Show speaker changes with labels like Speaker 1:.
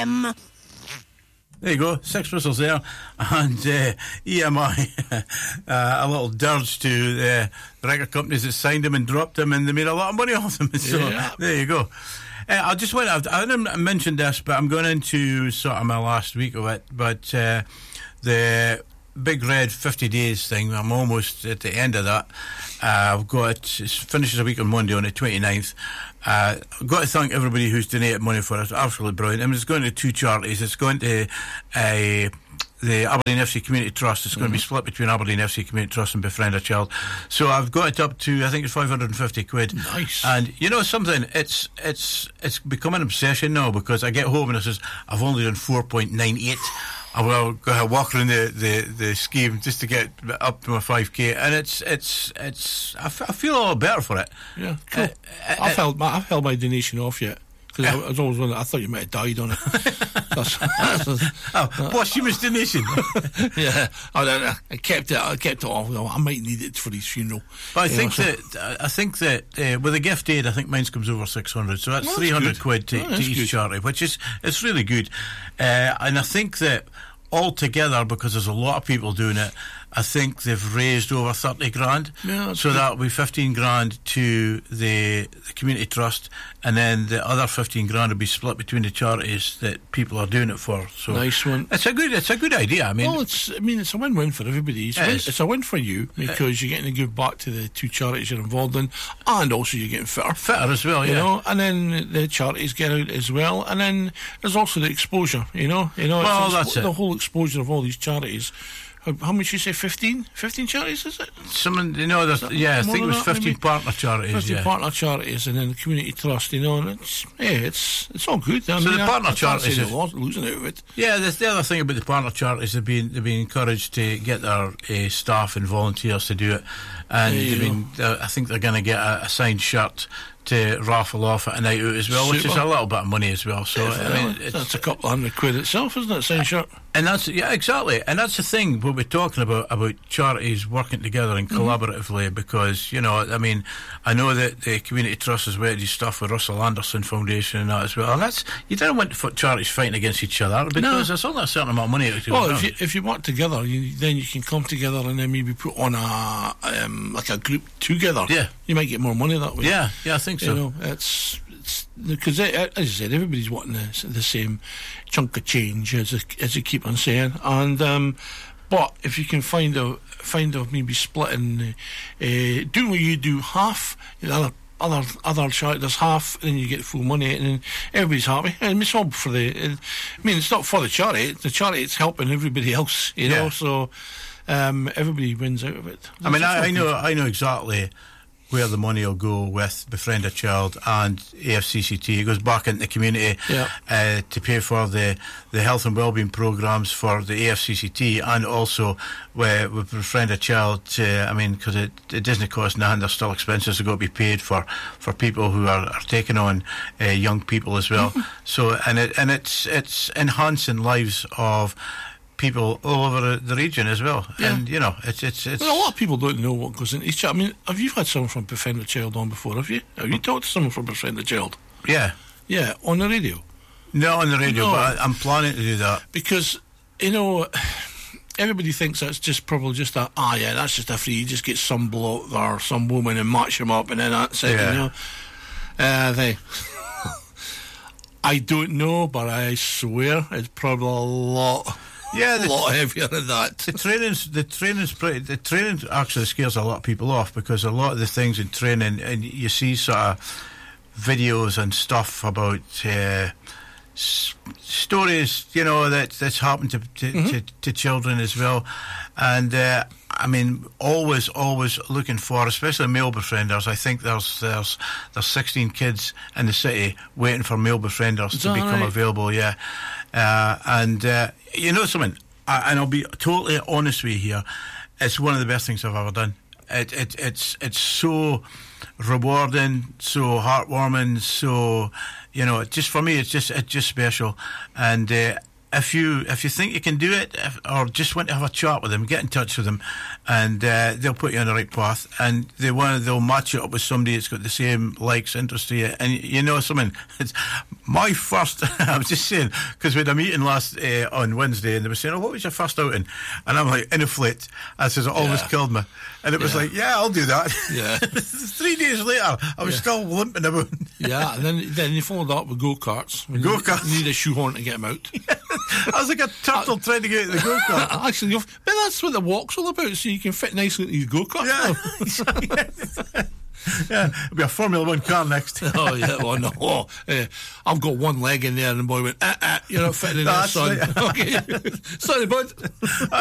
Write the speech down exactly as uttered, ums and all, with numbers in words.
Speaker 1: M.
Speaker 2: There you go, six whistles there, and uh, E M I, uh, a little dirge to the record companies that signed them and dropped them, and they made a lot of money off them. So
Speaker 3: Yeah.
Speaker 2: there you go. Uh, I just went. I didn't mention this, but I'm going into sort of my last week of it. But uh, the Big Red fifty days thing, I'm almost at the end of that. Uh, I've got it finishes a week on Monday on the twenty-ninth. Uh, I've got to thank everybody who's donated money for it. It's absolutely brilliant. I mean, it's going to two charities. It's going to uh, the Aberdeen F C Community Trust. It's mm-hmm. going to be split between Aberdeen F C Community Trust and Befriend a Child. So I've got it up to, I think it's five hundred fifty quid.
Speaker 3: Nice.
Speaker 2: And you know something? It's it's it's become an obsession now, because I get home and it says I've only done four point nine eight. I will go walk around the, the, the scheme just to get up to my five K, and it's it's it's I, f- I feel a lot better for it.
Speaker 3: Yeah, cool.
Speaker 2: Uh, uh,
Speaker 3: I've held my I've held my donation off yet, because uh, I was always wondering. I thought you might have died on it. that's, that's,
Speaker 2: oh, posthumous donation.
Speaker 3: Yeah, I, I, I kept it. I kept it off. Well, I might need it for his funeral.
Speaker 2: But I
Speaker 3: you
Speaker 2: think
Speaker 3: know,
Speaker 2: that
Speaker 3: so.
Speaker 2: I think that uh, with a gift aid, I think mine comes over six hundred. So that's
Speaker 3: well,
Speaker 2: three hundred
Speaker 3: good.
Speaker 2: quid to,
Speaker 3: oh,
Speaker 2: to each
Speaker 3: good.
Speaker 2: charity, which is it's really good. Uh, and I think that all together, because there's a lot of people doing it, I think they've raised over thirty grand.
Speaker 3: Yeah,
Speaker 2: so
Speaker 3: good.
Speaker 2: that'll be fifteen grand to the, the community trust, and then the other fifteen grand will be split between the charities that people are doing it for. So
Speaker 3: nice one.
Speaker 2: It's a good, it's a good idea. I mean,
Speaker 3: well, it's I mean, it's a win-win for everybody. It's,
Speaker 2: it
Speaker 3: a win,
Speaker 2: is.
Speaker 3: it's a win for you, because you're getting to give back to the two charities you're involved in, and also you're getting fitter.
Speaker 2: Fitter as well,
Speaker 3: you
Speaker 2: yeah.
Speaker 3: know, and then the charities get out as well, and then there's also the exposure. You know, you know,
Speaker 2: Well,
Speaker 3: it's,
Speaker 2: that's
Speaker 3: it's
Speaker 2: it.
Speaker 3: the whole exposure of all these charities. How, how much you say? fifteen? fifteen charities, is it?
Speaker 2: Someone, you know, there's, yeah, I
Speaker 3: more
Speaker 2: think it
Speaker 3: than
Speaker 2: was
Speaker 3: that,
Speaker 2: fifteen
Speaker 3: maybe?
Speaker 2: partner charities.
Speaker 3: fifteen
Speaker 2: Yeah.
Speaker 3: partner charities, and then the community trust. You know, and it's yeah, it's it's all good. I
Speaker 2: So
Speaker 3: mean,
Speaker 2: the
Speaker 3: I-
Speaker 2: partner
Speaker 3: I can't
Speaker 2: charities
Speaker 3: say
Speaker 2: is-
Speaker 3: they're lo- losing out of it.
Speaker 2: Yeah, that's the other thing about the partner charities. They've been they've been encouraged to get their uh, staff and volunteers to do it, and
Speaker 3: There you
Speaker 2: they've been, uh, I think they're going to get a, a signed shirt to raffle off at a night out as well, which is
Speaker 3: Super.
Speaker 2: a little bit of money as well. So
Speaker 3: Yeah,
Speaker 2: I mean,
Speaker 3: that's
Speaker 2: it's,
Speaker 3: a couple of hundred quid itself, isn't it? Same shirt.
Speaker 2: and that's yeah, exactly, and that's the thing what we're talking about about charities working together and collaboratively. Mm-hmm. Because you know, I mean, I know that the community trust has worked stuff with Russell Anderson Foundation and that as well. And that's you don't want for charities fighting against each other, because
Speaker 3: No.
Speaker 2: there's only a certain amount of money out to
Speaker 3: Well,
Speaker 2: go
Speaker 3: if
Speaker 2: around.
Speaker 3: you if you work together, you, then you can come together and then maybe put on a um, like a group together.
Speaker 2: Yeah.
Speaker 3: you might get more money that way.
Speaker 2: Yeah, yeah, I think so.
Speaker 3: You know, it's it's because as I said, everybody's wanting the, the same chunk of change, as I, as you keep on saying, and um, but if you can find a find a maybe splitting, uh, do what you do half, you know, other other other charity does half, and then you get full money, and then everybody's happy. And it's all for the. I mean, it's not for the charity. The charity, it's helping everybody else. You know,
Speaker 2: Yeah.
Speaker 3: so um, everybody wins out of it.
Speaker 2: I mean,
Speaker 3: It's all
Speaker 2: I, I
Speaker 3: good.
Speaker 2: know, I know exactly where the money will go with Befriend a Child and A F C C T. It goes back into the community
Speaker 3: Yeah.
Speaker 2: uh, to pay for the, the health and wellbeing programmes for the A F C C T, and also with, with Befriend a Child. Uh, I mean, because it, it doesn't cost nothing. There's still expenses that got to be paid for, for people who are, are taking on uh, young people as well. So, and it and it's it's enhancing lives of people all over the, the region as well.
Speaker 3: Yeah.
Speaker 2: And you know, it's it's it's.
Speaker 3: Well, a lot of people don't know what goes into each. I mean, have you had someone from Befriend the Child on before? Have you? Have you talked to someone from Befriend the Child?
Speaker 2: Yeah.
Speaker 3: Yeah, on the radio.
Speaker 2: Not on the radio,
Speaker 3: No.
Speaker 2: but I, I'm planning to do that.
Speaker 3: Because, you know, everybody thinks that's just probably just a, ah, yeah, that's just a free, you just get some bloke or some woman and match them up and then that's it,
Speaker 2: Yeah.
Speaker 3: you know. Uh, they, I don't know, but I swear it's probably a lot,
Speaker 2: Yeah,
Speaker 3: a
Speaker 2: the,
Speaker 3: lot heavier than that.
Speaker 2: the training's the training's pretty. The training actually scares a lot of people off, because a lot of the things in training, and you see sort of videos and stuff about uh, s- stories, you know, that that's happened to to,
Speaker 3: Mm-hmm.
Speaker 2: to to children as well, and. Uh, I mean, always, always looking for, especially male befrienders. I think there's there's there's sixteen kids in the city waiting for male befrienders
Speaker 3: Is
Speaker 2: to
Speaker 3: that
Speaker 2: become
Speaker 3: right?
Speaker 2: available. Yeah, uh, and uh, you know something, I, and I'll be totally honest with you here. It's one of the best things I've ever done. It, it it's it's so rewarding, so heartwarming, so you know, just for me, it's just it's just special, and. Uh, if you if you think you can do it, if, or just want to have a chat with them, get in touch with them, and uh, they'll put you on the right path. And they want they'll match you up with somebody that's got the same likes, interests to you. And you know something, it's my first. I was just saying, because we had a meeting last uh, on Wednesday, and they were saying, "Oh, what was your first outing?" And I'm like, "In a flit." I says, "It almost
Speaker 3: Yeah.
Speaker 2: killed me." And it was
Speaker 3: Yeah.
Speaker 2: like, "Yeah, I'll do that."
Speaker 3: Yeah.
Speaker 2: Three days later, I was
Speaker 3: Yeah.
Speaker 2: still limping about.
Speaker 3: Yeah, and then then you followed up with go-karts. When
Speaker 2: Go-karts.
Speaker 3: You need a shoehorn to get them out.
Speaker 2: I was like a turtle trying to get out of the go kart.
Speaker 3: Actually, you've, but that's what the walk's all about, so you can fit nicely into these go-karts.
Speaker 2: Yeah. Yeah, it'll be a Formula One car next.
Speaker 3: Oh, yeah, well, no. Oh, uh, I've got one leg in there, and the boy went, ah, ah, you're not fitting in there,
Speaker 2: That's
Speaker 3: son.
Speaker 2: right.
Speaker 3: Okay. Sorry, bud.